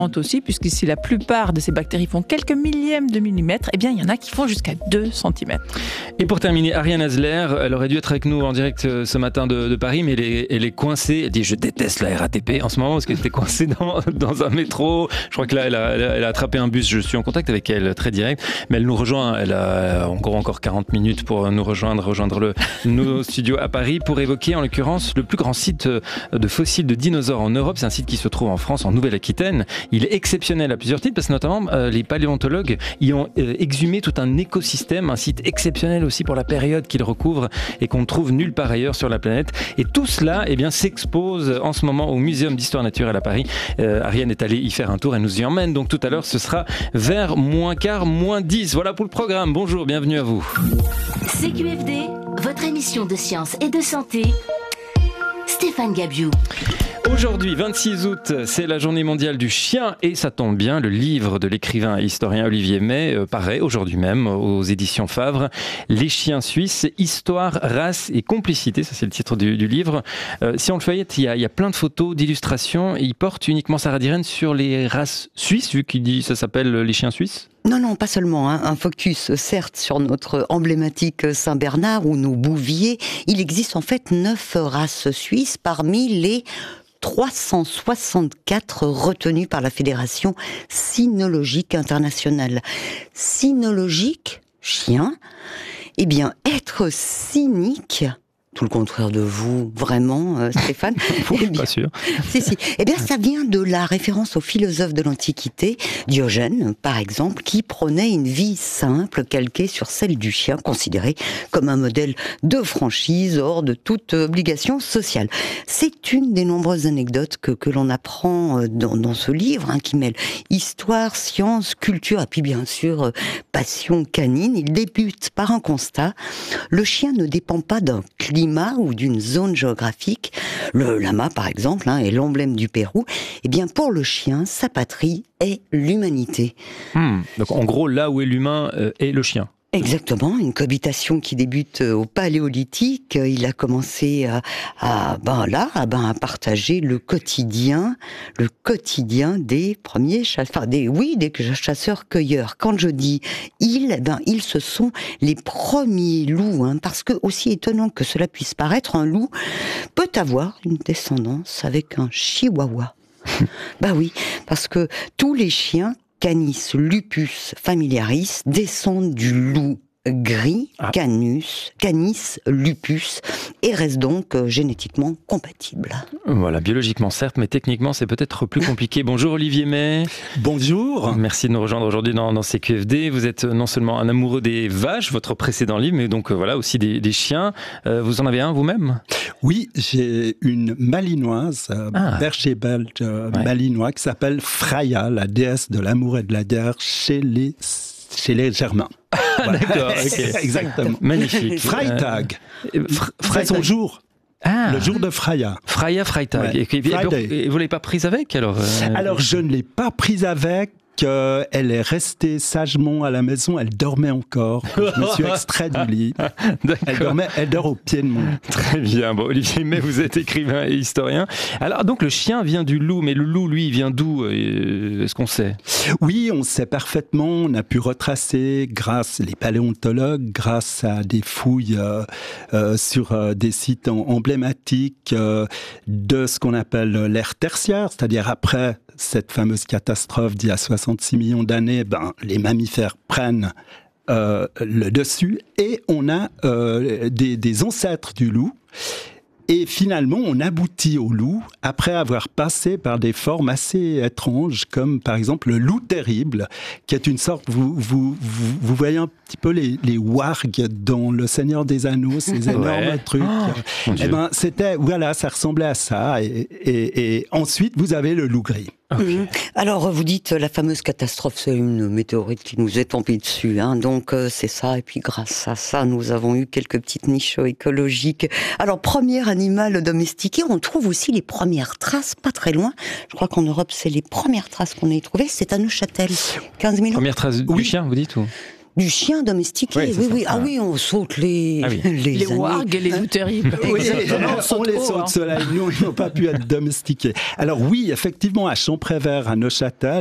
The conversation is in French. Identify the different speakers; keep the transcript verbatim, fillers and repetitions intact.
Speaker 1: aussi, puisque si la plupart de ces bactéries font quelques millièmes de millimètres, eh bien il y en a qui font jusqu'à deux centimètres.
Speaker 2: Et pour terminer, Ariane Hasler, elle aurait dû être avec nous en direct ce matin de, de Paris, mais elle est, elle est coincée. Elle dit je déteste la R A T P en ce moment parce qu'elle était coincée dans, dans un métro. Je crois que là elle a, elle a attrapé un bus. Je suis en contact avec elle très direct, mais elle nous rejoint. Elle a encore encore quarante minutes pour nous rejoindre, rejoindre le, nos studios à Paris pour évoquer en l'occurrence le plus grand site de fossiles de dinosaures en Europe. C'est un site qui se trouve en France, en Nouvelle-Aquitaine. Il est exceptionnel à plusieurs titres parce que notamment euh, les paléontologues y ont euh, exhumé tout un écosystème, un site exceptionnel aussi pour la période qu'il recouvre et qu'on ne trouve nulle part ailleurs sur la planète. Et tout cela eh bien, s'expose en ce moment au Muséum d'Histoire Naturelle à Paris. Euh, Ariane est allée y faire un tour, elle nous y emmène. Donc tout à l'heure, ce sera vers moins quart, moins dix. Voilà pour le programme. Bonjour, bienvenue à vous.
Speaker 3: C Q F D, votre émission de science et de santé. Stéphane Gabiou.
Speaker 2: Aujourd'hui, vingt-six août, c'est la journée mondiale du chien et ça tombe bien, le livre de l'écrivain et historien Olivier May euh, paraît aujourd'hui même aux éditions Favre. Les chiens suisses, histoire, race et complicité, ça c'est le titre du, du livre. Euh, si on le feuillette, il y a, il y a plein de photos, d'illustrations et il porte uniquement Sarah Diren sur les races suisses, vu qu'il dit ça s'appelle les chiens suisses.
Speaker 4: Non, non, pas seulement. Hein. Un focus, certes, sur notre emblématique Saint-Bernard ou nos bouviers. Il existe en fait neuf races suisses parmi les trois cent soixante-quatre retenues par la Fédération cynologique internationale. Cynologique, chien, eh bien, être cynique... Tout le contraire de vous, vraiment, euh, Stéphane.
Speaker 2: Vous, je suis pas sûr.
Speaker 4: Si, si. Eh bien, ça vient de la référence au philosophe de l'Antiquité, Diogène, par exemple, qui prônait une vie simple, calquée sur celle du chien, considérée comme un modèle de franchise, hors de toute obligation sociale. C'est une des nombreuses anecdotes que, que l'on apprend dans, dans ce livre, hein, qui mêle histoire, science, culture, et puis bien sûr, euh, passion canine. Il débute par un constat. Le chien ne dépend pas d'un climat ou d'une zone géographique. Le lama, par exemple, hein, est l'emblème du Pérou. Eh bien, pour le chien, sa patrie est l'humanité.
Speaker 2: Hmm. Donc, en gros, là où est l'humain euh, est le chien.
Speaker 4: Exactement, une cohabitation qui débute au Paléolithique. Il a commencé à, à ben là, à, ben à partager le quotidien, le quotidien des premiers chasseurs, enfin des, oui, des chasseurs-cueilleurs. Quand je dis ils, ben ils, ce sont les premiers loups, hein, parce que aussi étonnant que cela puisse paraître, un loup peut avoir une descendance avec un chihuahua. Bah oui, parce que tous les chiens Canis lupus familiaris descendent du loup gris, ah. canus, canis lupus, et restent donc euh, génétiquement compatibles.
Speaker 2: Voilà, biologiquement certes, mais techniquement c'est peut-être plus compliqué. Bonjour Olivier May.
Speaker 5: Bonjour.
Speaker 2: Merci de nous rejoindre aujourd'hui dans, dans C Q F D. Vous êtes non seulement un amoureux des vaches, votre précédent livre, mais donc euh, voilà aussi des, des chiens. Euh, vous en avez un vous-même ?
Speaker 5: Oui, j'ai une malinoise, euh, ah. berger belge euh, ouais. malinois, qui s'appelle Freya, la déesse de l'amour et de la guerre chez les, chez les Germains.
Speaker 2: Voilà. D'accord, okay.
Speaker 5: Exactement.
Speaker 2: Magnifique.
Speaker 5: Freitag. Euh, C'est son jour.
Speaker 2: Ah.
Speaker 5: Le jour de Freya.
Speaker 2: Freya Freitag. Ouais. Et, et, et vous ne l'avez pas prise avec alors euh...
Speaker 5: Alors je ne l'ai pas prise avec. Euh, elle est restée sagement à la maison, elle dormait encore. Je me suis extrait du lit. Elle dormait, elle dort au pied de mon lit.
Speaker 2: Très bien. Bon, Olivier May, vous êtes écrivain et historien. Alors, donc, le chien vient du loup, mais le loup, lui, il vient d'où ? Est-ce qu'on sait ?
Speaker 5: Oui, on sait parfaitement. On a pu retracer, grâce les paléontologues, grâce à des fouilles euh, euh, sur euh, des sites emblématiques euh, de ce qu'on appelle l'ère tertiaire, c'est-à-dire après cette fameuse catastrophe d'il y a soixante-six millions d'années, ben, les mammifères prennent euh, le dessus et on a euh, des, des ancêtres du loup. Et finalement, on aboutit au loup après avoir passé par des formes assez étranges, comme par exemple le loup terrible, qui est une sorte, vous, vous, vous, vous voyez un petit peu les, les wargs dans Le Seigneur des Anneaux, ces énormes ouais. trucs. Oh, eh ben, c'était, voilà, ça ressemblait à ça. Et, et, et ensuite, vous avez le loup gris.
Speaker 4: Okay. Alors, vous dites la fameuse catastrophe, c'est une météorite qui nous est tombée dessus, hein, donc euh, c'est ça, et puis grâce à ça, nous avons eu quelques petites niches écologiques. Alors, premier animal domestiqué, on trouve aussi les premières traces, pas très loin, je crois qu'en Europe, c'est les premières traces qu'on ait trouvées, c'est à Neuchâtel, quinze mille ans.
Speaker 2: Première trace du
Speaker 5: oui.
Speaker 2: chien, vous dites ou...
Speaker 4: Du chien domestiqué,
Speaker 2: Ouais,
Speaker 4: oui,
Speaker 2: c'est
Speaker 4: oui.
Speaker 2: ça.
Speaker 4: Ah oui, on saute les,
Speaker 2: Ah oui.
Speaker 4: les,
Speaker 1: Les
Speaker 4: années.
Speaker 1: wargs et les loups terribles.
Speaker 5: Oui,
Speaker 1: Exactement,
Speaker 5: on,
Speaker 1: saute
Speaker 5: les
Speaker 1: haut,
Speaker 5: saute
Speaker 1: hein.
Speaker 5: cela, nous, ils n'ont pas pu être domestiqués. Alors oui, effectivement, à Champrévert, à Neuchâtel,